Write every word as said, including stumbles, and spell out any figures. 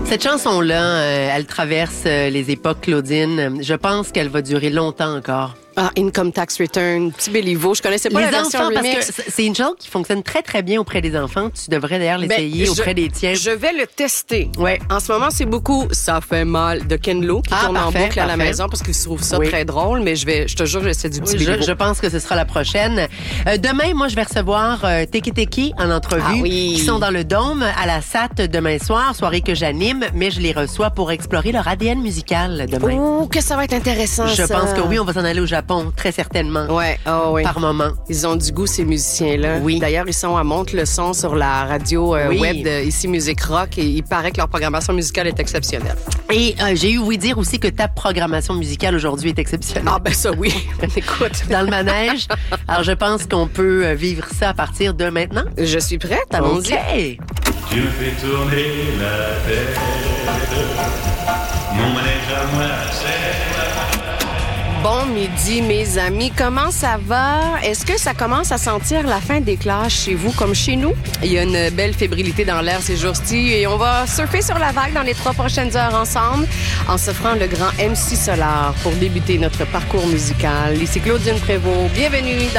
Cette chanson-là, euh, elle traverse euh, les époques, Claudine. Je pense qu'elle va durer longtemps encore. Ah, Income Tax Return, petit Béliveau. Je connaissais pas les la version enfants, remix. parce que c'est une chanson qui fonctionne très, très bien auprès des enfants. Tu devrais d'ailleurs l'essayer Ben, auprès je, des tiens. Je vais le tester. Ouais. En ce moment, c'est beaucoup « Ça fait mal » de Ken Lo qui Ah, tourne parfait, en boucle à la parfait. maison parce qu'il se trouve ça Oui. très drôle, mais je vais, je te jure, j'essaie du petit Oui, Béliveau. je, je pense que ce sera la prochaine. Euh, demain, moi, je vais recevoir euh, Teki Teki en entrevue. Ah oui. Qui sont dans le Dôme à la S A T demain soir, soirée que j'anime, mais je les reçois pour explorer leur A D N musical demain. Oh, que ça va être intéressant, Je ça. pense que oui, on va s'en aller au Japon, très certainement. Ouais, oh oui. Par moment. Ils ont du goût, ces musiciens-là. Oui. D'ailleurs, ils sont à Monte-le-son sur la radio euh, Oui. web de Ici Musique Rock et il paraît que leur programmation musicale est exceptionnelle. Et euh, j'ai eu ouï dire aussi que ta programmation musicale aujourd'hui est exceptionnelle. Ah ben ça, oui. Écoute. Dans le manège. Alors, je pense qu'on peut euh, vivre ça à partir de maintenant. Je suis prête, allons-y. OK. Tu me fais tourner la tête. Mon manège à moi, c'est... Bon midi, mes amis. Comment ça va? Est-ce que ça commence à sentir la fin des classes chez vous comme chez nous? Il y a une belle fébrilité dans l'air ces jours-ci et on va surfer sur la vague dans les trois prochaines heures ensemble en s'offrant le grand M C Solar pour débuter notre parcours musical. Ici Claudine Prévost. Bienvenue dans